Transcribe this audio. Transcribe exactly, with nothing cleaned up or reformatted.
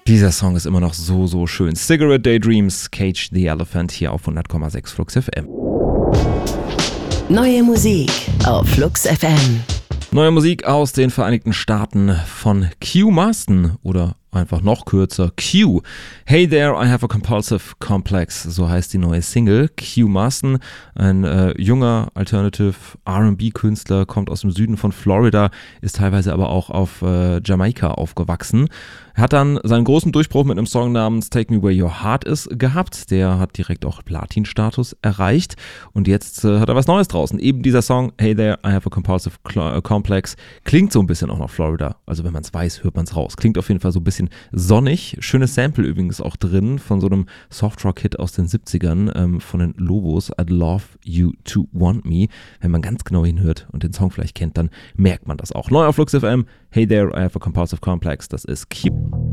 Dieser Song ist immer noch so, so schön. Cigarette Daydreams, Cage the Elephant hier auf hundert Komma sechs Flux F M. Neue Musik auf Flux F M. Neue Musik aus den Vereinigten Staaten von Q Marston oder einfach noch kürzer Q. Hey there, I have a compulsive complex, so heißt die neue Single. Q Marston, ein äh, junger Alternative R and B-Künstler, kommt aus dem Süden von Florida, ist teilweise aber auch auf äh, Jamaika aufgewachsen. Er hat dann seinen großen Durchbruch mit einem Song namens Take Me Where Your Heart Is gehabt. Der hat direkt auch Platin-Status erreicht. Und jetzt äh, hat er was Neues draußen. Eben dieser Song, Hey There, I Have a Compulsive Cl- Complex, klingt so ein bisschen auch nach Florida. Also wenn man es weiß, hört man es raus. Klingt auf jeden Fall so ein bisschen sonnig. Schönes Sample übrigens auch drin von so einem Softrock-Hit aus den siebzigern ähm, von den Lobos, I'd Love You to Want Me. Wenn man ganz genau hinhört und den Song vielleicht kennt, dann merkt man das auch. Neu auf Flux F M, Hey There, I Have a Compulsive Complex, das ist Q.